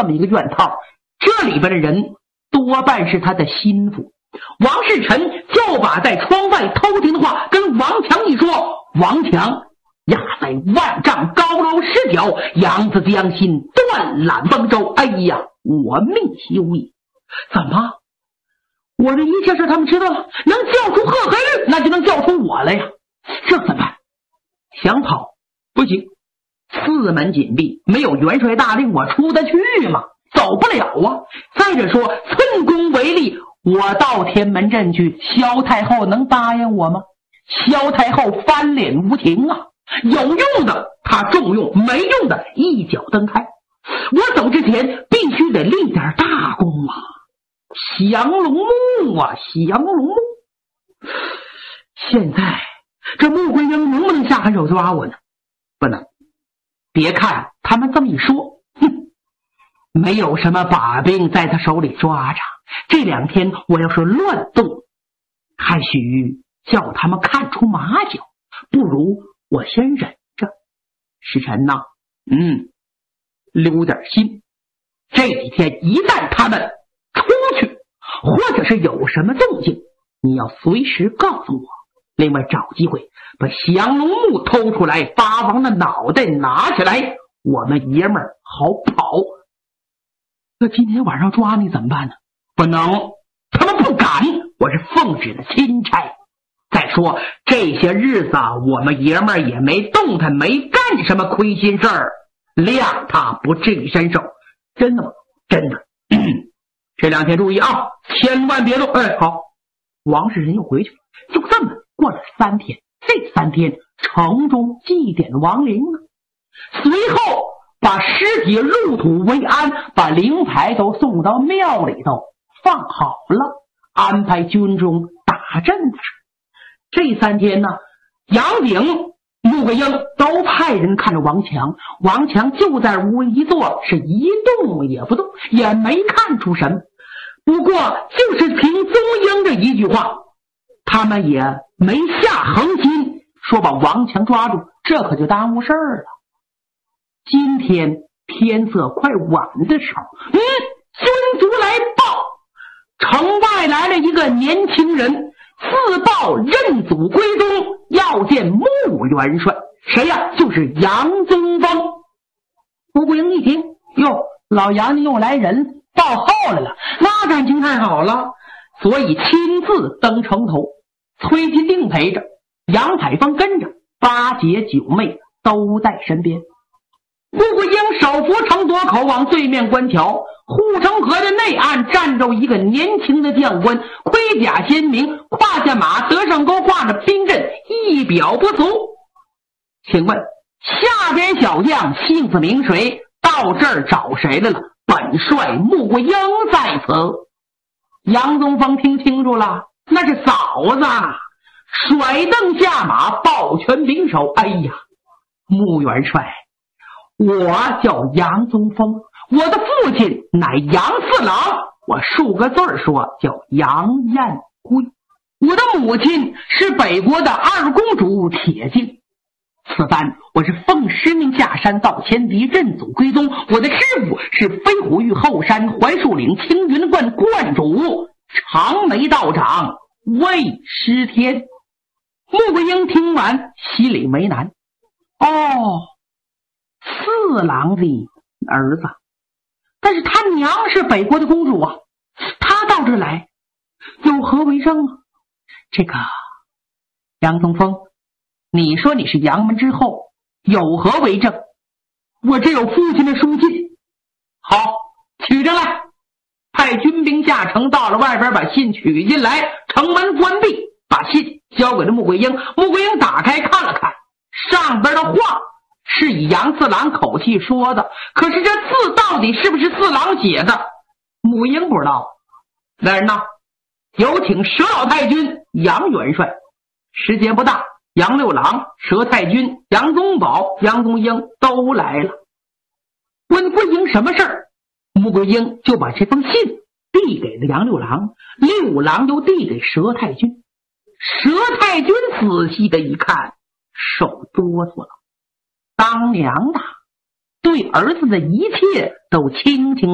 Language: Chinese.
这么一个院套，这里边的人多半是他的心腹。王世臣就把在窗外偷听的话跟王强一说，王强压在万丈高楼失脚，杨子将心断缆崩舟。哎呀，我命休矣！怎么？我这一切事他们知道了，能叫出贺和玉，那就能叫出我来呀！这怎么办？想跑不行，四门紧闭，没有元帅大令，我出得去吗？走不了啊！再者说，寸功为力，我到天门镇去，萧太后能答应我吗？萧太后翻脸无情啊！有用的他重用，没用的一脚蹬开。我走之前必须得立点大功啊！降龙木啊，降龙木！现在这穆桂英能不能下狠手抓我呢？不能。别看他们这么一说，没有什么把柄在他手里抓着。这2天我要是乱动，还许叫他们看出马脚，不如我先忍着。时辰呐，留点心。这几天一旦他们出去，或者是有什么动静，你要随时告诉我。另外找机会把降龙木偷出来，八王的脑袋拿起来，我们爷们儿好跑。那今天晚上抓你怎么办呢？不能，他们不敢，我是奉旨的钦差。再说这些日子我们爷们儿也没动弹，没干什么亏心事儿，谅他不至于伸手。真的吗？真的。这2天注意啊，千万别动。好。王世仁又回去了。就这么过了3天，这3天城中祭奠亡灵啊，随后把尸体入土为安，把灵牌都送到庙里头放好了，安排军中打阵的事。这3天呢，杨景、穆桂英都派人看着王强，王强就在屋一坐，是一动也不动，也没看出什么。不过就是凭宗英这一句话，他们也没下狠心说把王强抓住，这可就耽误事儿了。今天天色快晚的时候，孙族来报，城外来了一个年轻人，自报认祖归宗，要见穆元帅。谁呀？就是杨宗峰。穆桂英一听，哟，老杨家又来人报号来了，那感情太好了，所以亲自登城头。崔金定陪着，杨采芳跟着，8姐9妹都在身边。穆桂英手扶城垛口往对面关桥，护城河的内岸站着一个年轻的将官，盔甲鲜明，胯下马，德胜钩挂着兵刃，一表不俗。请问下边小将姓子名谁？到这儿找谁来了？本帅穆桂英在此。杨宗峰听清楚了，那是嫂子，甩蹬下马，抱拳拱手。哎呀，穆元帅，我叫杨宗峰，我的父亲乃杨四郎，我数个字说叫杨彦圭。我的母亲是北国的2公主铁镜。此番我是奉师命下山到前敌，认祖归宗。我的师傅是飞虎峪后山槐树岭青云观观主长眉道长魏师天。穆桂英听完心里为难，四郎的儿子，但是他娘是北国的公主啊，他到这来有何为证啊？这个杨宗峰，你说你是杨门之后，有何为证？我这有父亲的书信。好，取着来。派军兵下城，到了外边把信取进来，城门关闭，把信交给了穆桂英。穆桂英打开看了看，上边的话是以杨四郎口气说的，可是这字到底是不是四郎写的，穆桂英不知道。来人呐，有请佘老太君杨元帅。时间不大，杨六郎、佘太君、杨宗保、杨宗英都来了。问桂英什么事儿，穆桂英就把这封信递给了杨六郎，六郎又递给佘太君。佘太君仔细的一看，手哆嗦了。当娘的对儿子的一切都清清